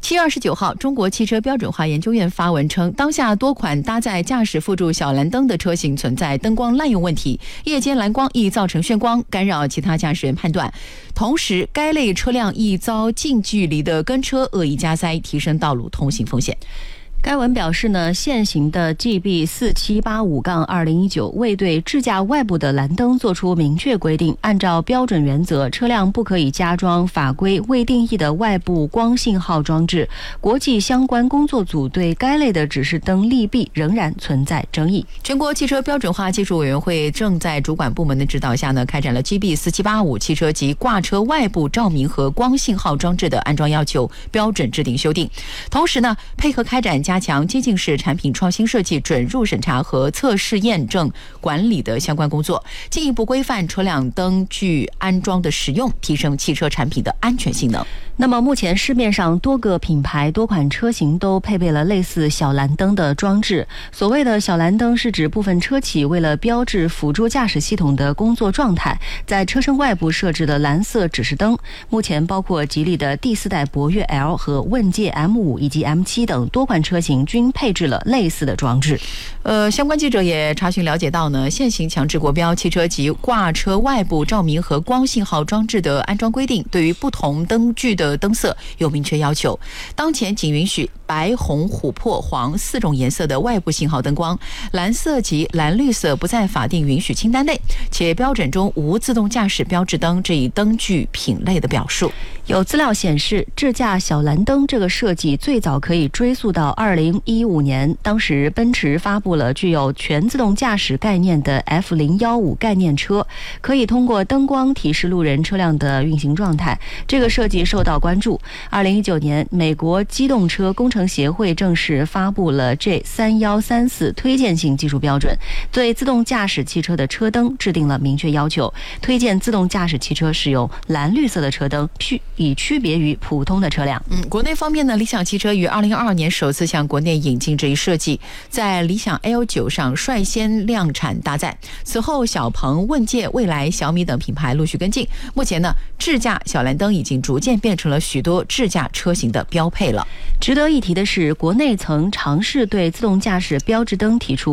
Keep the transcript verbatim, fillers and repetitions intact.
七月二十九号，中国汽车标准化研究院发文称，当下多款搭载驾驶辅助小蓝灯的车型存在灯光滥用问题，夜间蓝光易造成眩光，干扰其他驾驶员判断。同时，该类车辆易遭近距离的跟车恶意加塞，提升道路通行风险。 该文表示呢，现行的 G B 四七八五二零一九 未对智驾外部的蓝灯作出明确规定，按照标准原则，车辆不可以加装法规未定义的外部光信号装置。国际相关工作组对该类的指示灯利弊仍然存在争议。 全国汽车标准化技术委员会正在主管部门的指导下呢，开展了 G B 四七八五 汽车及挂车外部照明和光信号装置的安装要求标准制定修订，同时呢，配合开展加强接近式产品创新设计准入审查和测试验证管理的相关工作，进一步规范车辆灯具安装的使用，提升汽车产品的安全性能。 那么目前市面上多个品牌多款车型都配备了类似小蓝灯的装置。所谓的小蓝灯是指部分车企为了标志辅助驾驶系统的工作状态，在车身外部设置的蓝色指示灯。目前包括吉利的第四代博越 L 和问界 M 五 以及 M 七 等多款车型均配置了类似的装置。 呃，相关记者也查询了解到呢，现行强制国标汽车及挂车外部照明和光信号装置的安装规定，对于不同灯具的灯色有明确要求。当前仅允许白、红、琥珀、黄四种颜色的外部信号灯光，蓝色及蓝绿色不在法定允许清单内，且标准中无自动驾驶标志灯这一灯具品类的表述。 有资料显示，智驾小蓝灯这个设计最早可以追溯到二零一五年，当时奔驰发布了具有全自动驾驶概念的 F 零一五 概念车，可以通过灯光提示路人车辆的运行状态。这个设计受到关注。二零一九年，美国机动车工程协会正式发布了 J 三一三四 推荐性技术标准，对自动驾驶汽车的车灯制定了明确要求，推荐自动驾驶汽车使用蓝绿色的车灯，以区别于普通的车辆。 嗯，国内方面呢，理想汽车于二零二二年首次向国内引进这一设计，在理想 L 九 上率先量产搭载。此后，小鹏、问界、蔚来、小米等品牌陆续跟进。目前呢，智驾小蓝灯已经逐渐变成了许多智驾车型的标配了。 值得一提的是，国内曾尝试对自动驾驶标志灯提出